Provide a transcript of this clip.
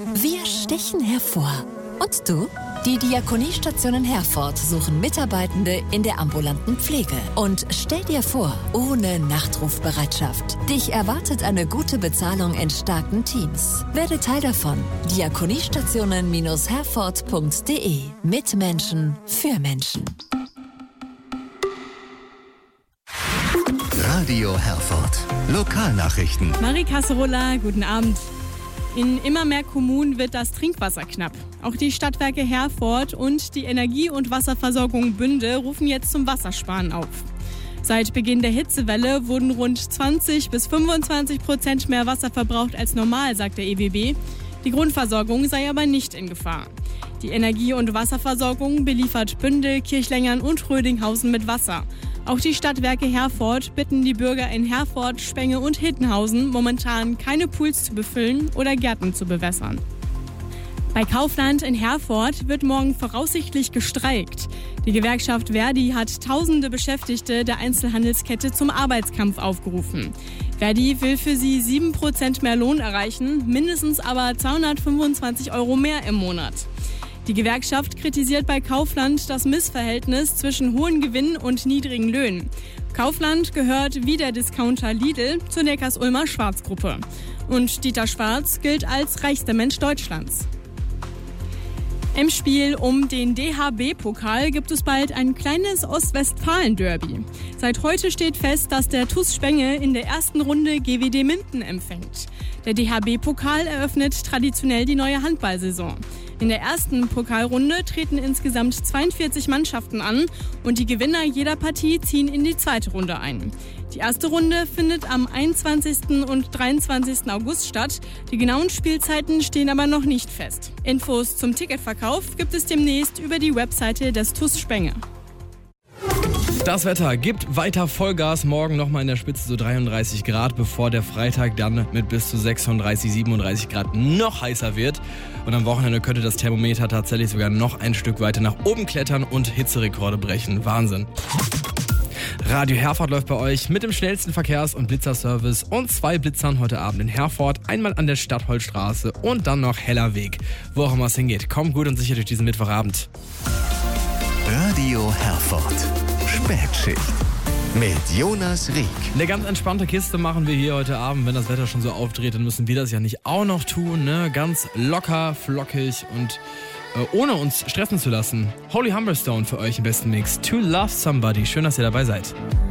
Wir stechen hervor. Und du? Die Diakoniestationen Herford suchen Mitarbeitende in der ambulanten Pflege. Und stell dir vor, ohne Nachtrufbereitschaft. Dich erwartet eine gute Bezahlung in starken Teams. Werde Teil davon. Diakoniestationen-herford.de. Mit Menschen, für Menschen. Radio Herford. Lokalnachrichten. Marie Kasserola, guten Abend. In immer mehr Kommunen wird das Trinkwasser knapp. Auch die Stadtwerke Herford und die Energie- und Wasserversorgung Bünde rufen jetzt zum Wassersparen auf. Seit Beginn der Hitzewelle wurden rund 20-25% mehr Wasser verbraucht als normal, sagt der EWB. Die Grundversorgung sei aber nicht in Gefahr. Die Energie- und Wasserversorgung beliefert Bünde, Kirchlengern und Rödinghausen mit Wasser. Auch die Stadtwerke Herford bitten die Bürger in Herford, Spenge und Hittenhausen momentan keine Pools zu befüllen oder Gärten zu bewässern. Bei Kaufland in Herford wird morgen voraussichtlich gestreikt. Die Gewerkschaft Verdi hat tausende Beschäftigte der Einzelhandelskette zum Arbeitskampf aufgerufen. Verdi will für sie 7% mehr Lohn erreichen, mindestens aber 225 € mehr im Monat. Die Gewerkschaft kritisiert bei Kaufland das Missverhältnis zwischen hohen Gewinnen und niedrigen Löhnen. Kaufland gehört wie der Discounter Lidl zur Neckars-Ulmer Schwarz-Gruppe. Und Dieter Schwarz gilt als reichster Mensch Deutschlands. Im Spiel um den DHB-Pokal gibt es bald ein kleines Ostwestfalen-Derby. Seit heute steht fest, dass der TuS Spenge in der ersten Runde GWD Minden empfängt. Der DHB-Pokal eröffnet traditionell die neue Handballsaison. In der ersten Pokalrunde treten insgesamt 42 Mannschaften an und die Gewinner jeder Partie ziehen in die zweite Runde ein. Die erste Runde findet am 21. und 23. August statt. Die genauen Spielzeiten stehen aber noch nicht fest. Infos zum Ticketverkauf gibt es demnächst über die Webseite des TuS Spenge. Das Wetter gibt weiter Vollgas. Morgen nochmal in der Spitze so 33 Grad, bevor der Freitag dann mit bis zu 36, 37 Grad noch heißer wird. Und am Wochenende könnte das Thermometer tatsächlich sogar noch ein Stück weiter nach oben klettern und Hitzerekorde brechen. Wahnsinn. Radio Herford läuft bei euch mit dem schnellsten Verkehrs- und Blitzerservice und 2 Blitzern heute Abend in Herford. Einmal an der Stadtholzstraße und dann noch Hellerweg. Wo auch immer es hingeht. Kommt gut und sicher durch diesen Mittwochabend. Radio Herford. Spätschicht mit Jonas Rieck. Eine ganz entspannte Kiste machen wir hier heute Abend. Wenn das Wetter schon so aufdreht, dann müssen wir das ja nicht auch noch tun. Ne? Ganz locker, flockig und ohne uns stressen zu lassen. Holy Humberstone für euch im besten Mix. To Love Somebody. Schön, dass ihr dabei seid.